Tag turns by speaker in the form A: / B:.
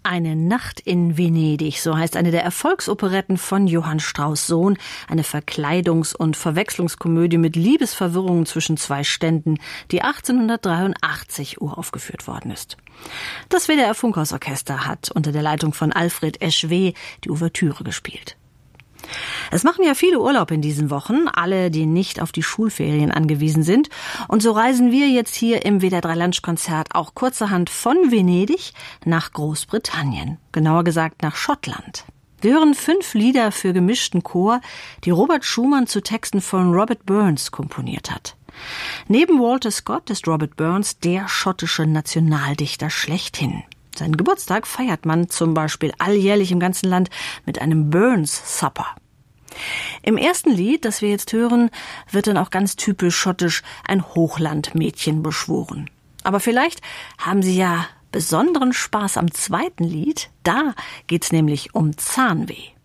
A: Eine Nacht in Venedig, so heißt eine der Erfolgsoperetten von Johann Strauss Sohn, eine Verkleidungs- und Verwechslungskomödie mit Liebesverwirrungen zwischen zwei Ständen, die 1883 uraufgeführt worden ist. Das WDR Funkhausorchester hat unter der Leitung von Alfred Eschweh die Ouvertüre gespielt. Es machen ja viele Urlaub in diesen Wochen, alle, die nicht auf die Schulferien angewiesen sind. Und so reisen wir jetzt hier im WDR 3 Lunch-Konzert auch kurzerhand von Venedig nach Großbritannien, genauer gesagt nach Schottland. Wir hören 5 Lieder für gemischten Chor, die Robert Schumann zu Texten von Robert Burns komponiert hat. Neben Walter Scott ist Robert Burns der schottische Nationaldichter schlechthin. Seinen Geburtstag feiert man zum Beispiel alljährlich im ganzen Land mit einem Burns Supper. Im ersten Lied, das wir jetzt hören, wird dann auch ganz typisch schottisch ein Hochlandmädchen beschworen. Aber vielleicht haben Sie ja besonderen Spaß am zweiten Lied. Da geht's nämlich um Zahnweh.